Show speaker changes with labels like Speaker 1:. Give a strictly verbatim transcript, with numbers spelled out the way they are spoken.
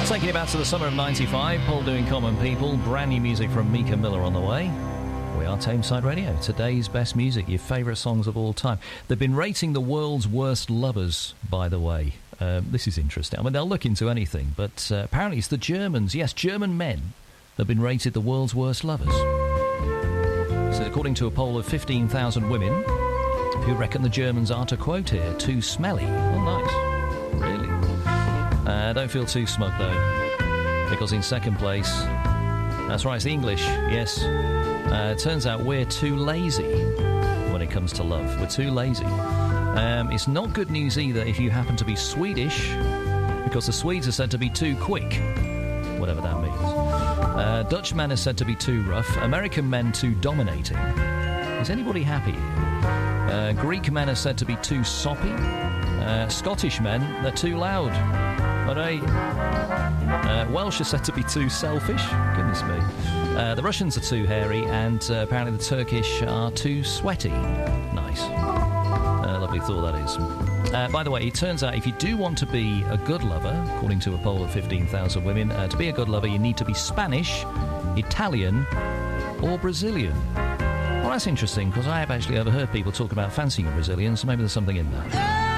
Speaker 1: Taking you back to the summer of ninety-five, Paul doing Common People, brand new music from Mika Miller on the way. We are Tameside Radio, today's best music, your favourite songs of all time. They've been rating the world's worst lovers, by the way. Um, this is interesting. I mean, they'll look into anything, but uh, apparently it's the Germans, yes, German men, have been rated the world's worst lovers. So according to a poll of fifteen thousand women, who reckon the Germans are, to quote here, too smelly. Oh, nice. Really? Uh, don't feel too smug, though, because in second place, that's right, it's the English, yes. Uh, it turns out we're too lazy when it comes to love. We're too lazy. Um, it's not good news either if you happen to be Swedish, because the Swedes are said to be too quick, whatever that means. Uh, Dutch men are said to be too rough. American men too dominating. Is anybody happy? Uh, Greek men are said to be too soppy. Uh, Scottish men, they're too loud. But hey, uh, Welsh are said to be too selfish. Goodness me. Uh, the Russians are too hairy, and uh, apparently the Turkish are too sweaty. Nice. Uh, lovely thought, that is. Uh, by the way, it turns out if you do want to be a good lover, according to a poll of fifteen thousand women, uh, to be a good lover, you need to be Spanish, Italian, or Brazilian. Well, that's interesting, because I have actually overheard people talk about fancying a Brazilian, so maybe there's something in that.